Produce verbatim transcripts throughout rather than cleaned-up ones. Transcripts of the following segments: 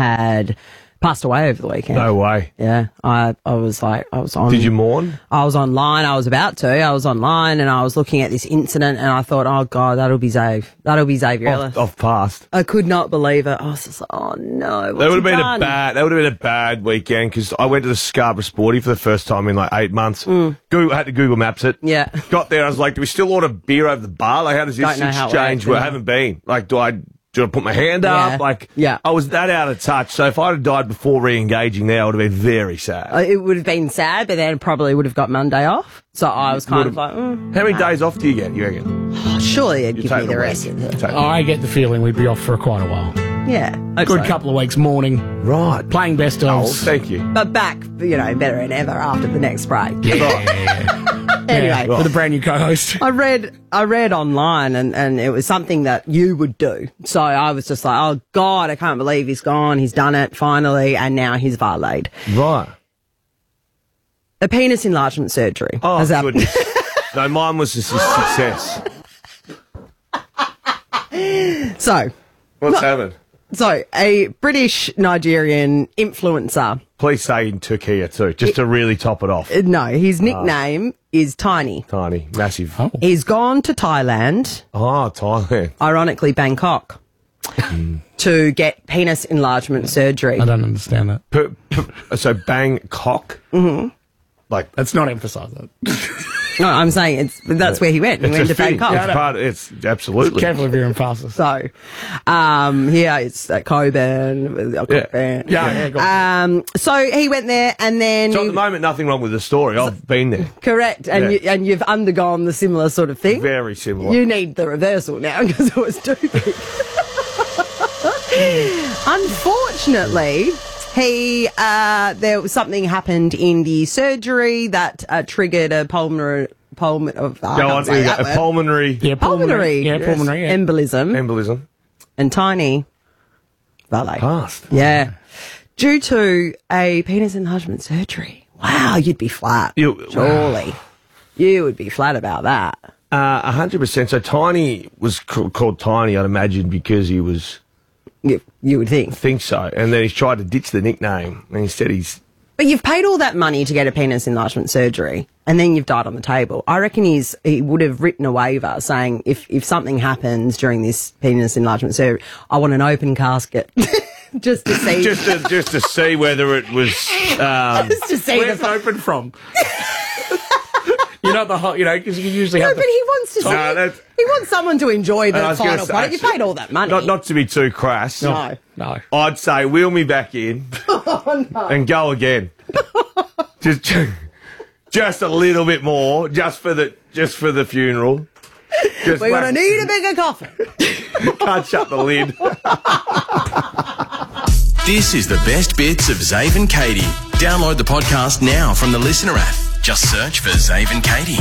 had passed away over the weekend. No way. Yeah, I I was like, I was on. Did you mourn? I was online. I was about to. I was online and I was looking at this incident and I thought, oh God, that'll be Zave. That'll be Xavier Ellis. I've, I've passed. I could not believe it. I was just like, oh no. That would have been done? a bad. That would have been a bad weekend because I went to the Scarborough Sporty for the first time in like eight months. Mm. Google, I had to Google Maps it. Yeah. Got there. I was like, do we still order beer over the bar? Like, how does this Don't know how it exchange? works, Well, I yeah. haven't been. Like, do I? Do I put my hand Yeah. up? Like, Yeah. I was that out of touch. So if I'd have died before re-engaging there, I would have been very sad. Uh, It would have been sad, but then probably would have got Monday off. So I was kind of like, mm, How many days off do you get, you reckon? oh, surely they'd You give me take the a rest week. of it. Take a I get the feeling we'd be off for quite a while. Yeah. hope Good so. couple of weeks mourning, week. Right. playing best Oh, ofs. thank you. But back, you know, better than ever after the next break. Yeah. Anyway. With a brand new co-host. I read I read online and, and it was something that you would do. So I was just like, oh God, I can't believe he's gone. He's done it finally. And now he's valeted. Right. A penis enlargement surgery. Oh, has happened. goodness. No, mine was a success. So, What's happened? so a British Nigerian influencer. Please say in Turkey too, just to really top it off. uh, No, his nickname is Tiny. Tiny, massive. Oh. He's gone to Thailand, Oh, Thailand. ironically Bangkok, to get penis enlargement surgery. I don't understand that. Per, per, so Bangkok. Mm-hmm. Like Let's not emphasise that. No, I'm saying it's that's where he went. He it's went a to thing. Bangkok. It's part. It's absolutely. Careful of your emphasis. So, um, yeah, it's at Coburn. uh, Yeah. Coburn. Yeah, yeah, go on. Um, so he went there, and then So at he- the moment, nothing wrong with the story. I've been there. correct, and Yeah. you, and you've undergone the similar sort of thing. Very similar. You need the reversal now because it was too big. Unfortunately, he uh, there was something happened in the surgery that uh, triggered a pulmonary pulm- oh, I Go can't on. say A, that a word. pulmonary Yeah, pulmonary, Yeah, yes, pulmonary. Yeah. embolism, embolism. and Tiny valet. Passed. Yeah, due to a penis enlargement surgery. Wow, you'd be flat. You- Surely, you would be flat about that. Uh, A hundred percent. So Tiny was c- called Tiny, I'd imagine, because he was. You, you would think. Think so. And then he's tried to ditch the nickname, and instead he's. But you've paid all that money to get a penis enlargement surgery, and then you've died on the table. I reckon he's he would have written a waiver saying if if something happens during this penis enlargement surgery, I want an open casket just to see. Just to, just to see whether it was. Um, just to see Where's the. it open from? You're not the hot, you know, because you usually No, have but the... he wants to see. No, that's- He wants someone to enjoy I the was gonna final say, product. You actually, paid all that money. Not, not to be too crass. No. No. I'd say wheel me back in Oh, no. and go again. just, just a little bit more, just for the, just for the funeral. Just We're going to whack- need a bigger coffin. Can't shut the lid. This is the best bits of Zave and Katie. Download the podcast now from the Listener app. Just search for Zave and Katie.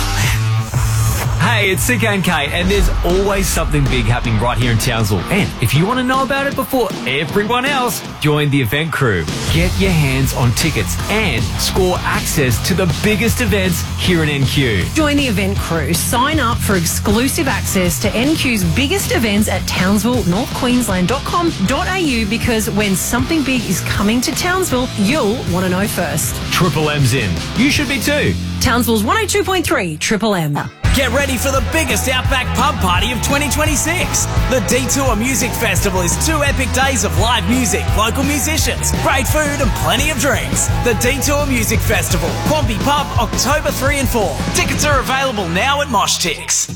Hey, it's Sick and Kate, and there's always something big happening right here in Townsville. And if you want to know about it before everyone else, join the event crew. Get your hands on tickets and score access to the biggest events here in N Q. Join the event crew. Sign up for exclusive access to N Q's biggest events at townsville north queensland dot com dot a u because when something big is coming to Townsville, you'll want to know first. Triple M's in. You should be too. Townsville's one oh two point three Triple M. Get ready for the biggest Outback pub party of twenty twenty-six. The Detour Music Festival is two epic days of live music, local musicians, great food and plenty of drinks. The Detour Music Festival, Quamby Pub, October three and four. Tickets are available now at Moshtix.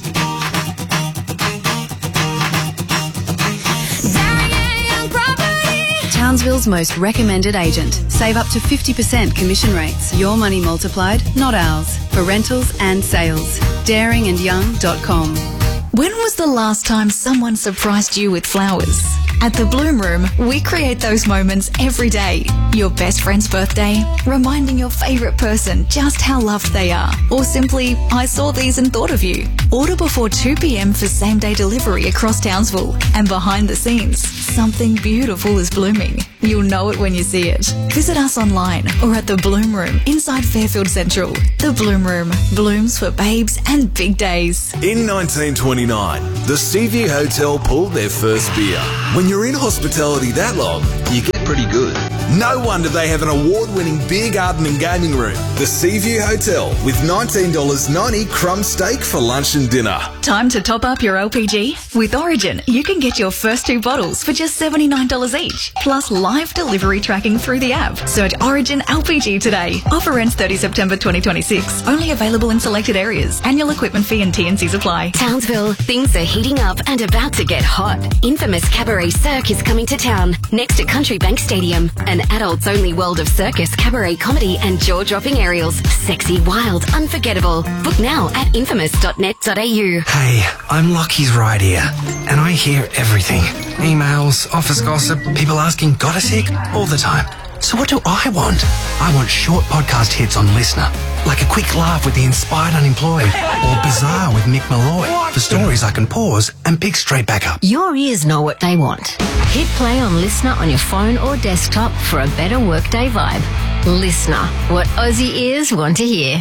Townsville's most recommended agent. Save up to fifty percent commission rates. Your money multiplied, not ours. For rentals and sales. daring and young dot com. When was the last time someone surprised you with flowers? At the Bloom Room, we create those moments every day. Your best friend's birthday, reminding your favourite person just how loved they are, or simply, I saw these and thought of you. Order before two p.m. for same-day delivery across Townsville. And behind the scenes, something beautiful is blooming. You'll know it when you see it. Visit us online or at the Bloom Room inside Fairfield Central. The Bloom Room. Blooms for babes and big days. In nineteen twenty-nine, the Seaview Hotel pulled their first beer. When you're in hospitality that long, you get pretty good. No wonder they have an award-winning beer garden and gaming room. The Seaview Hotel with nineteen dollars ninety crumb steak for lunch and dinner. Time to top up your L P G? With Origin, you can get your first two bottles for just seventy-nine dollars each, plus live delivery tracking through the app. Search Origin L P G today. Offer ends thirtieth September twenty twenty-six. Only available in selected areas. Annual equipment fee and T and Cs apply. Townsville, things are heating up and about to get hot. Infamous Cabaret Cirque is coming to town, next to Country Bank Stadium. An adults-only world of circus, cabaret, comedy and jaw-dropping aerials. Sexy, wild, unforgettable. Book now at infamous dot net dot a u. Hey, I'm Lockie's right ear, and I hear everything. Emails, office gossip, people asking, got a sick? All the time. So what do I want? I want short podcast hits on Listener, like a quick laugh with the inspired unemployed, or Bizarre with Mick Malloy, for stories I can pause and pick straight back up. Your ears know what they want. Hit play on Listener on your phone or desktop for a better workday vibe. Listener, what Aussie ears want to hear.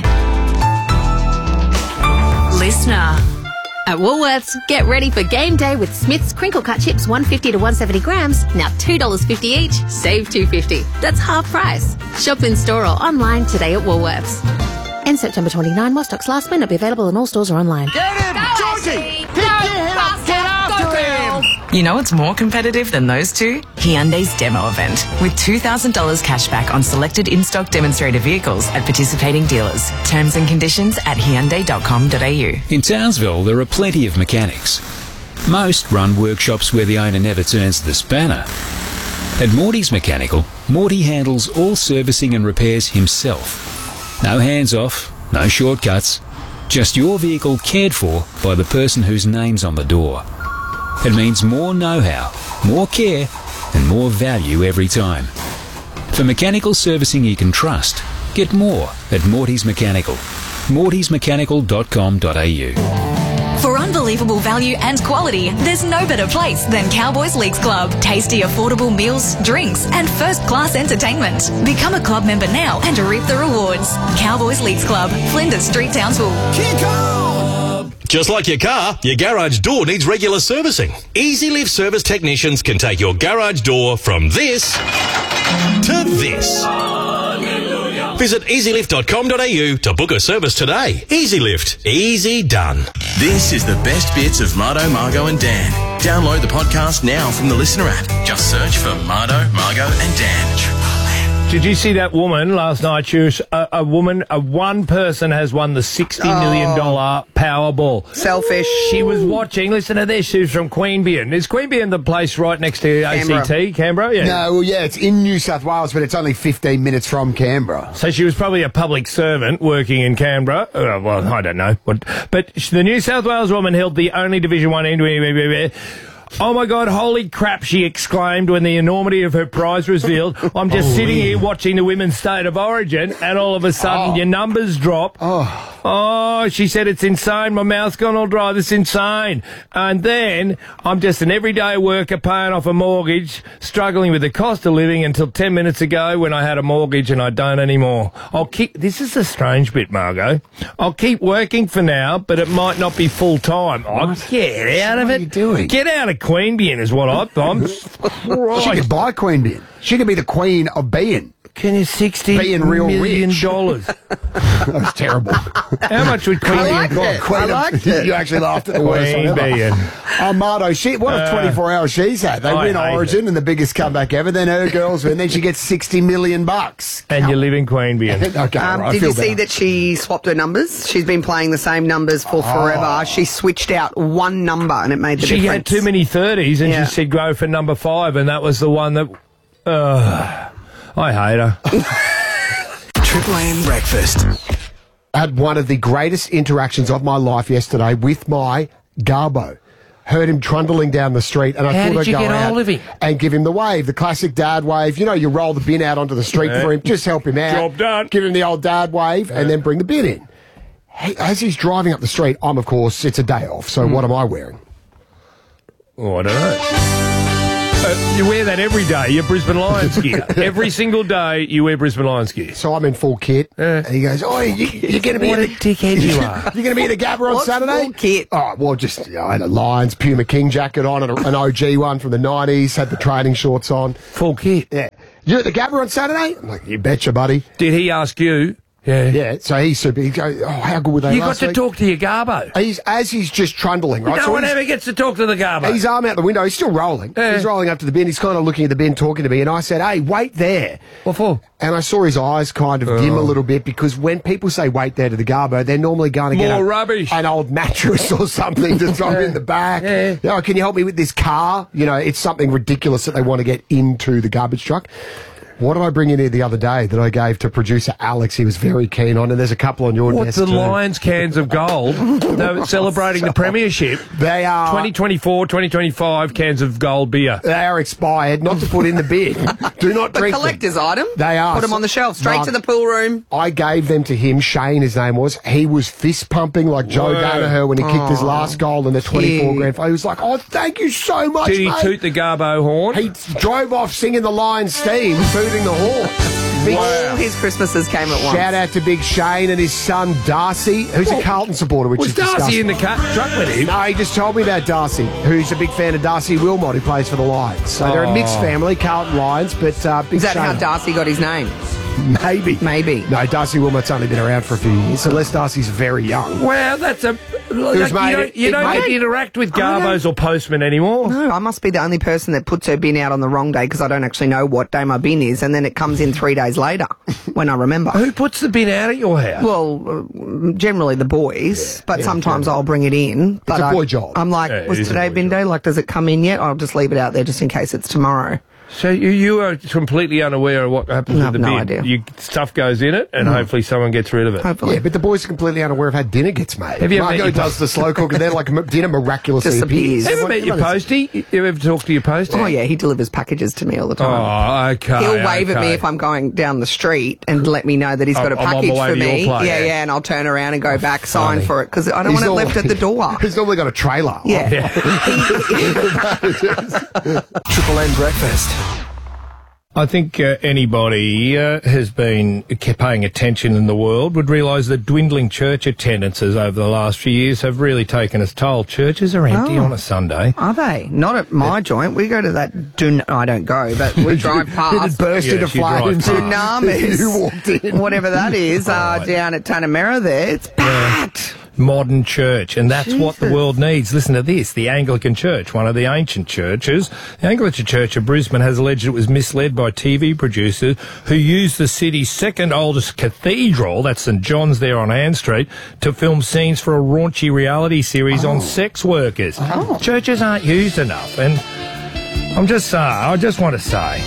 Listener. At Woolworths, get ready for game day with Smith's crinkle cut chips, one fifty to one seventy grams, now two dollars fifty each, save two fifty. That's half price. Shop in store or online today at Woolworths. And September twenty-ninth, while stocks last may not be available in all stores or online. Get him! Georgie! Pick your head up! Get after him! You know what's more competitive than those two? Hyundai's demo event, with two thousand dollars cash back on selected in-stock demonstrator vehicles at participating dealers. Terms and conditions at hyundai dot com dot a u. In Townsville, there are plenty of mechanics. Most run workshops where the owner never turns the spanner. At Morty's Mechanical, Morty handles all servicing and repairs himself. No hands off, no shortcuts, just your vehicle cared for by the person whose name's on the door. It means more know-how, more care, and more value every time. For mechanical servicing you can trust, get more at Morty's Mechanical. mortys mechanical dot com dot a u. For unbelievable value and quality, there's no better place than Cowboys Leagues Club. Tasty, affordable meals, drinks, and first-class entertainment. Become a club member now and reap the rewards. Cowboys Leagues Club, Flinders Street, Townsville. Kick on! Just like your car, your garage door needs regular servicing. Easy Lift service technicians can take your garage door from this to this. Visit easy lift dot com dot a u to book a service today. Easy Lift. Easy done. This is the best bits of Mardo, Margo and Dan. Download the podcast now from the Listener app. Just search for Mardo, Margo and Dan. Did you see that woman last night? She was a, a woman, a one person has won the sixty million dollars oh. Powerball. Selfish. She was watching, listen to this, she was from Queanbeyan. Is Queanbeyan the place right next to Canberra. A C T, Canberra? Yeah. No, well, yeah, it's in New South Wales, but it's only fifteen minutes from Canberra. So she was probably a public servant working in Canberra. Uh, well, I don't know. But, but the New South Wales woman held the only Division One entry. Oh my God, holy crap, she exclaimed when the enormity of her prize was revealed. I'm just oh, sitting yeah. here watching the Women's State of Origin, and all of a sudden oh. your numbers drop. Oh. Oh, she said, it's insane. My mouth's gone all dry. This is insane. And then I'm just an everyday worker paying off a mortgage, struggling with the cost of living until ten minutes ago when I had a mortgage and I don't anymore. I'll keep, this is the strange bit, Margot. I'll keep working for now, but it might not be full time. Oh, get out of what it. What are you doing? Get out of Queanbeyan is what I, I'm. She could buy Queanbeyan. She could be the queen of being. Can you sixty being real million rich. dollars? That was terrible. How much would Queanbeyan cost? I liked it. You actually laughed at the worst one ever. Queanbeyan. Oh, Mardo, she, what a twenty-four hours she's had. They I win Origin it. and the biggest comeback ever. Then her girls win. Then she gets sixty million bucks. And you live in Queanbeyan. Okay, um, right, I did feel you see better. that she swapped her numbers? She's been playing the same numbers for Oh. forever. She switched out one number and it made the She difference. had too many thirties and Yeah. she said go for number five, and that was the one that. Uh, I hate her. Triple M Breakfast. I had one of the greatest interactions of my life yesterday with my Garbo. Heard him trundling down the street, and I How thought did I'd you go get out hold of him? and give him the wave, the classic dad wave. You know, you roll the bin out onto the street Yeah. for him, just help him out. Job done. Give him the old dad wave, Yeah. and then bring the bin in. Hey, as he's driving up the street, I'm, of course, it's a day off, so Hmm. what am I wearing? Oh, I don't know. Uh, you wear that every day, your Brisbane Lions gear. Every single day you wear Brisbane Lions gear. So I'm in full kit. Uh, and he goes, oh, you, you're going to be what at a the, dickhead you are. You're going to be at the Gabba on What's Saturday? full kit? Oh, well, just, you know, I had a Lions Puma King jacket on and a, an O G one from the nineties, had the training shorts on. Full kit? Yeah. You at the Gabba on Saturday? I'm like, you betcha, buddy. Did he ask you? Yeah. Yeah, so he's super. He goes, oh, how good were they You got last to week? talk to your Garbo. He's, as he's just trundling, right? No so one he's- ever gets to talk to the Garbo. His arm out the window. He's still rolling. Yeah. He's rolling up to the bin. He's kind of looking at the bin, talking to me. And I said, hey, wait there. What for? And I saw his eyes kind of dim a little bit because when people say wait there to the Garbo, they're normally going to get More a- rubbish. an old mattress or something to throw in the back. Yeah. You know, can you help me with this car? You know, it's something ridiculous that they want to get into the garbage truck. What did I bring in here the other day that I gave to producer Alex? He was very keen on, and there's a couple on your What's desk the too. Lions cans of gold? They're celebrating the premiership. They are twenty twenty-four, twenty twenty-five cans of gold beer. They are expired, not to put in the bin. Do not The drink collector's them. item. They are. Put them on the shelf, straight Mark, to the pool room. I gave them to him. Shane, his name was. He was fist pumping like Joe Whoa. Danaher when he kicked his Oh, last goal in the twenty-four cute. grand final. He was like, "Oh, thank you so much, Did he mate." toot the Garbo horn? He drove off singing the Lion's theme, tooting the horn. Big All his Christmases came at once. Shout out to Big Shane and his son Darcy, who's a Carlton supporter, which Was is Darcy disgusting. in the car, truck with him? No, he just told me about Darcy, who's a big fan of Darcy Wilmot, who plays for the Lions. So they're a mixed Oh. family, Carlton Lions, but uh, Big Is that Shane. how Darcy got his name? Maybe. Maybe. No, Darcy Wilmot's only been around for a few years, unless Darcy's very young. Well, that's a. Like, you made don't, it- you it don't made- get to interact with I don't- Garbos or postmen anymore. No, I must be the only person that puts her bin out on the wrong day because I don't actually know what day my bin is, and then it comes in three days later when I remember. Who puts the bin out at your house? Well, uh, generally the boys, but yeah, sometimes generally. I'll bring it in. But a I- boy job. I'm like, Yeah, it was is a today boy bin job. day? Like, does it come in yet? I'll just leave it out there just in case it's tomorrow. So you, you are completely unaware of what happens No, with the no bin. idea. You, stuff goes in it, and hopefully someone gets rid of it. Hopefully. Yeah, but the boys are completely unaware of how dinner gets made. Have you ever met Margot your does the slow cook, and then like m- dinner miraculously Disappears. appears. Ever met your postie? You ever talk to your postie? Oh, yeah, he delivers packages to me all the time. Oh, okay. He'll wave at me okay. if I'm going down the street and let me know that he's got a I'm- I'm on package my way for to your me. place. Yeah, yeah, and I'll turn around and go back, sign Funny. for it because I don't He's want it normally- left at the door. He's normally got a trailer. Yeah. Triple M breakfast. I think uh, anybody uh, has been kept paying attention in the world would realise that dwindling church attendances over the last few years have really taken its toll. Churches are empty Oh. on a Sunday. Are they? Not at my joint. We go to that. Dun- I don't go, but we drive It past. burst Yes, into you drive flames. past. Dunamis, You walked in. whatever that is, uh, down at Tanamera there. It's packed. Modern church, and that's what the Jesus. world needs. Listen to this. The Anglican Church, one of the ancient churches, the Anglican Church of Brisbane has alleged it was misled by T V producers who used the city's second oldest cathedral, that's St John's there on Ann Street, to film scenes for a raunchy reality series on sex workers. Churches aren't used enough, and I'm just saying, I just want to say,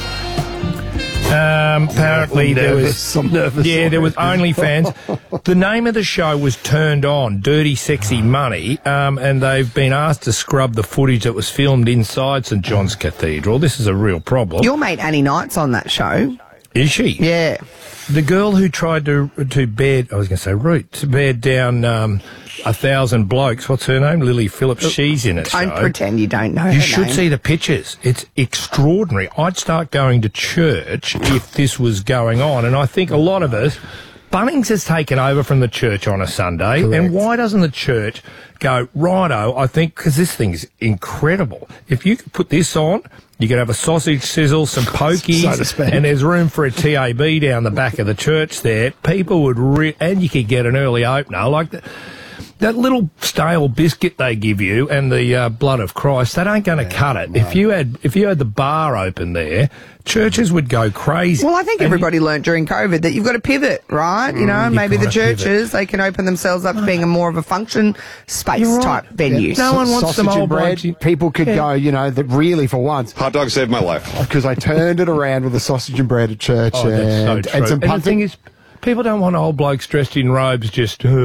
Um, apparently I'm there nervous. was I'm nervous. yeah there was OnlyFans. The name of the show was Turned On, Dirty Sexy Money, um, and they've been asked to scrub the footage that was filmed inside St John's Cathedral. This is a real problem. Your mate Annie Knight's on that show. Is she? Yeah. The girl who tried to to bed, I was going to say root, to bed down um, a thousand blokes. What's her name? Lily Phillips. She's in it. Don't show. pretend you don't know You her should name. see the pictures. It's extraordinary. I'd start going to church if this was going on. And I think a lot of us, Bunnings has taken over from the church on a Sunday. Correct. And why doesn't the church go, righto, I think, because this thing's incredible. If you could put this on, you could have a sausage sizzle, some pokies, So to speak. and there's room for a T A B down the back of the church there. People would, re- and you could get an early opener like that. That little stale biscuit they give you and the uh, blood of Christ, that ain't going to cut it. If you had if you had the bar open there, churches would go crazy. Well, I think And everybody learnt during COVID that you've got to pivot, right? You know, Mm, you maybe the gotta pivot. churches, they can open themselves up to being a more of a function space You're right. type venue. No one wants Sausage some and old bread. blokes. People could Yeah. go, you know, that really for once. Hot dog saved my life. Because I turned it around with the sausage and bread at church Oh, that's so and, true. and some And the punting. thing is, people don't want old blokes dressed in robes just that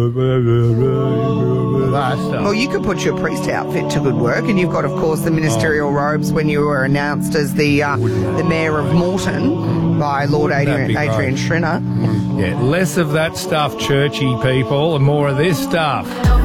stuff. Well, you could put your priest outfit to good work, and you've got, of course, the ministerial Oh. robes when you were announced as the uh, the mayor of Morton by Lord Adrian, That'd be Adrian great. Schrinner. Yeah, less of that stuff, churchy people, and more of this stuff.